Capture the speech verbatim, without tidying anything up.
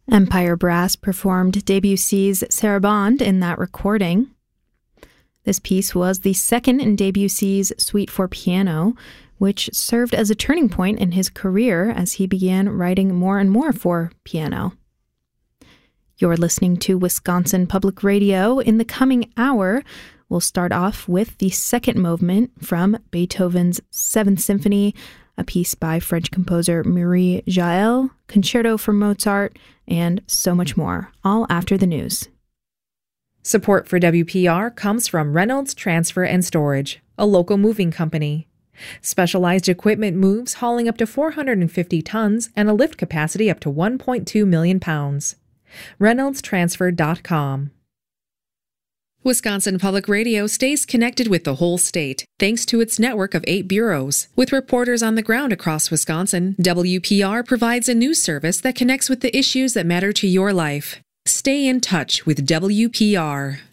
Empire Brass performed Debussy's Sarabande in that recording. This piece was the second in Debussy's Suite for Piano, which served as a turning point in his career as he began writing more and more for piano. You're listening to Wisconsin Public Radio. In the coming hour, we'll start off with the second movement from Beethoven's Seventh Symphony, a piece by French composer Marie Jael, Concerto for Mozart, and so much more, all after the news. Support for W P R comes from Reynolds Transfer and Storage, a local moving company. Specialized equipment moves hauling up to four hundred fifty tons and a lift capacity up to one point two million pounds. Reynolds Transfer dot com. Wisconsin Public Radio stays connected with the whole state, thanks to its network of eight bureaus. With reporters on the ground across Wisconsin, W P R provides a news service that connects with the issues that matter to your life. Stay in touch with W P R.